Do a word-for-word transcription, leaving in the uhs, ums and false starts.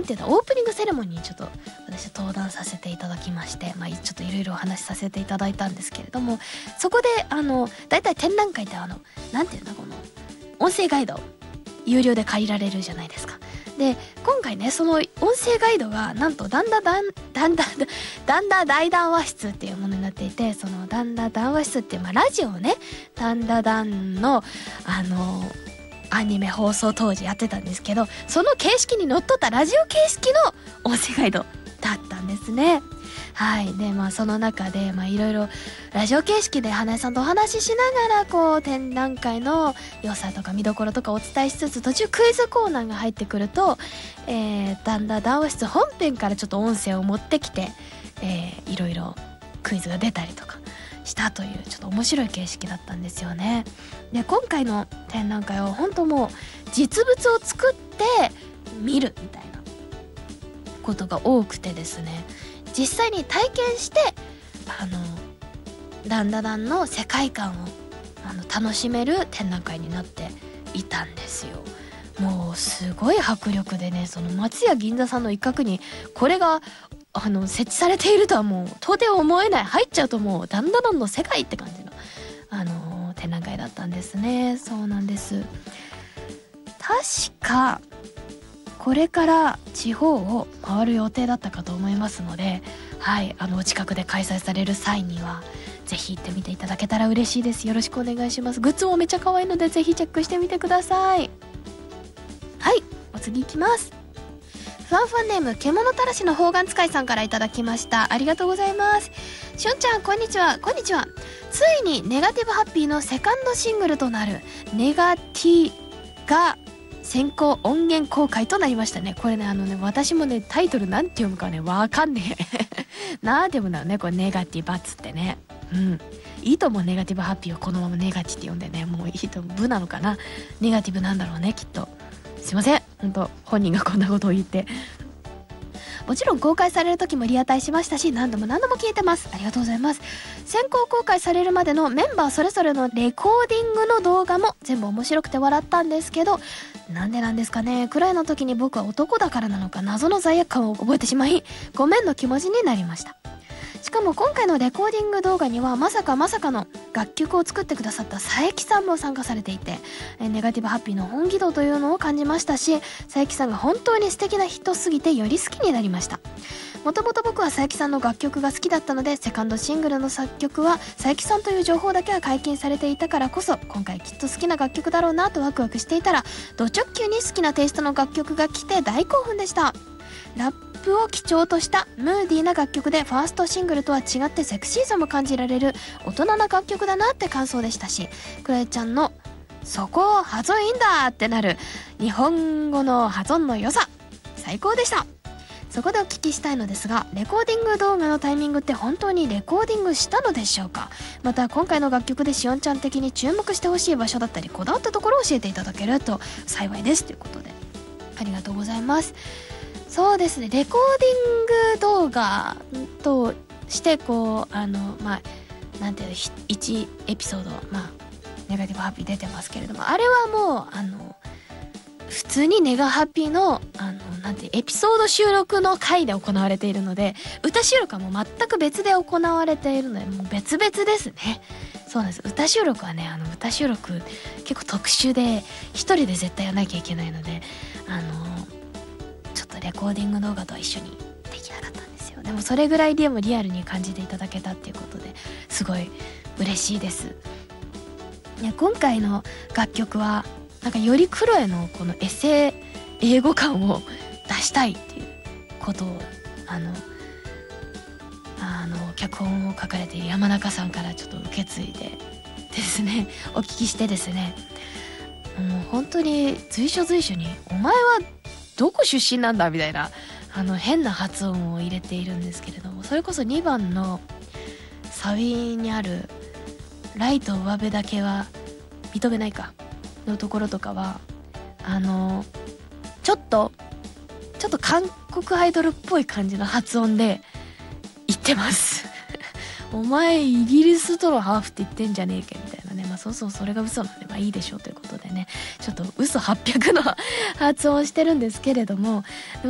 なんていうのオープニングセレモニーにちょっと私は登壇させていただきまして、まあ、ちょっといろいろお話しさせていただいたんですけれども、そこであのだいたい展覧会ってあのなんていうのこの音声ガイド有料で借りられるじゃないですか。で今回ねその音声ガイドがなんとダンダダンダンダダンダ大談話室っていうものになっていて、そのダンダ談話室っていう、まあ、ラジオをねダンダダンのあのアニメ放送当時やってたんですけど、その形式にのっとったラジオ形式の音声ガイドだったんですね。はい。でまあその中でまあいろいろラジオ形式で花江さんとお話ししながらこう展覧会の良さとか見どころとかお伝えしつつ、途中クイズコーナーが入ってくると、えー、だんだん談話室本編からちょっと音声を持ってきて、えー、いろいろクイズが出たりとかしたというちょっと面白い形式だったんですよね。で今回の展覧会は本当もう実物を作って見るみたいなことが多くてですね、実際に体験してあのダンダダンの世界観をあの楽しめる展覧会になっていたんですよ。もうすごい迫力でね、その松屋銀座さんの一角にこれがあの設置されているとはもう到底思えない、入っちゃうともうダンダダンの世界って感じのあの展覧会だったんですね。そうなんです。確かこれから地方を回る予定だったかと思いますので、はい、あのお近くで開催される際にはぜひ行ってみていただけたら嬉しいです。よろしくお願いします。グッズもめっちゃ可愛いのでぜひチェックしてみてください。はい、お次行きます。ファンファンネーム獣たらしの方眼使いさんからいただきました。ありがとうございます。しゅんちゃんこんにちは。こんにちは。ついにネガティブハッピーのセカンドシングルとなるネガティが先行音源公開となりましたね。これねあのね私もねタイトルなんて読むかねわかんねえなんて読むんだろうねこれ、ネガティバツってね。うんいいと思う。ネガティブハッピーをこのままネガティって読んでね、もういいと思う。ブなのかな、ネガティブなんだろうねきっと。すいません本当本人がこんなことを言って。もちろん公開される時もリアタイしましたし、何度も何度も聞いてます。ありがとうございます。先行公開されるまでのメンバーそれぞれのレコーディングの動画も全部面白くて笑ったんですけど、なんでなんですかね、くらいの時に僕は男だからなのか謎の罪悪感を覚えてしまいごめんの気持ちになりました。しかも今回のレコーディング動画にはまさかまさかの楽曲を作ってくださった佐伯さんも参加されていて、ネガティブハッピーの本気度というのを感じましたし、佐伯さんが本当に素敵な人すぎてより好きになりました。もともと僕は佐伯さんの楽曲が好きだったので、セカンドシングルの作曲は佐伯さんという情報だけは解禁されていたからこそ、今回きっと好きな楽曲だろうなとワクワクしていたら、ド直球に好きなテイストの楽曲が来て大興奮でした。ラップを基調としたムーディーな楽曲で、ファーストシングルとは違ってセクシーさも感じられる大人な楽曲だなって感想でしたし、クラエちゃんのそこ発音いいんだってなる日本語の発音の良さ最高でした。そこでお聞きしたいのですが、レコーディング動画のタイミングって本当にレコーディングしたのでしょうか。また今回の楽曲でしおんちゃん的に注目してほしい場所だったりこだわったところを教えていただけると幸いですということで、ありがとうございます。そうですね、レコーディング動画としてこうあのまあなんていうのいちエピソードまあネガティブハッピー出てますけれども、あれはもうあの普通にネガハッピーのあのなんてエピソード収録の回で行われているので、歌収録はもう全く別で行われているのでもう別々ですね。そうなんです。歌収録はねあの歌収録結構特殊で一人で絶対やらなきゃいけないので、あのちょっとレコーディング動画とは一緒にできなかったんですよ。でもそれぐらいでもリアルに感じていただけたっていうことですごい嬉しいです。いや今回の楽曲はなんかよりクロエのこのエセ英語感を出したいっていうことをあのあの脚本を書かれている山中さんからちょっと受け継いでですねお聞きしてですね、もう本当に随所随所にお前はどこ出身なんだみたいなあの変な発音を入れているんですけれども、それこそにばんのサビにあるライト上辺だけは認めないかのところとかはあのちょっとちょっと韓国アイドルっぽい感じの発音で言ってますお前イギリスとのハーフって言ってんじゃねえけみたいなね、まあそうそうそれが嘘なんでまあいいでしょうということでね、ちょっと嘘はっぴゃくの発音してるんですけれども、